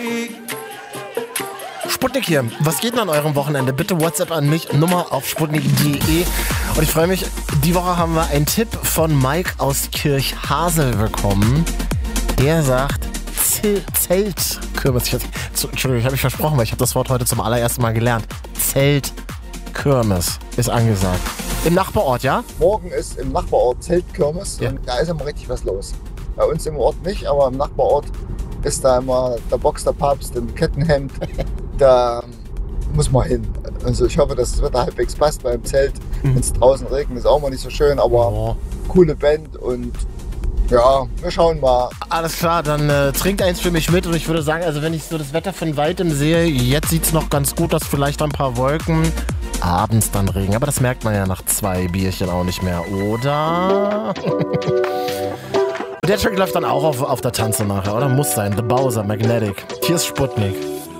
Sputnik hier. Was geht denn an eurem Wochenende? Bitte WhatsApp an mich, Nummer auf sputnik.de. Und ich freue mich, die Woche haben wir einen Tipp von Mike aus Kirchhasel bekommen. Der sagt, Zeltkirmes. Entschuldigung, ich habe mich versprochen, weil ich habe das Wort heute zum allerersten Mal gelernt. Zeltkirmes ist angesagt. Im Nachbarort, ja? Morgen ist im Nachbarort Zeltkirmes und da ist immer richtig was los. Bei uns im Ort nicht, aber im Nachbarort ist da immer der Boxer Papst im Kettenhemd. Da muss man hin. Also ich hoffe, dass das Wetter halbwegs passt beim Zelt. Wenn es draußen regnet, ist auch mal nicht so schön, aber coole Band und ja, wir schauen mal. Alles klar, dann trinkt eins für mich mit und ich würde sagen, also wenn ich so das Wetter von Weitem sehe, jetzt sieht es noch ganz gut aus, vielleicht ein paar Wolken, abends dann Regen, aber das merkt man ja nach 2 Bierchen auch nicht mehr, oder? Und der Track läuft dann auch auf der Tanze nachher, oder? Muss sein, The Bowser, Magnetic. Hier ist Sputnik.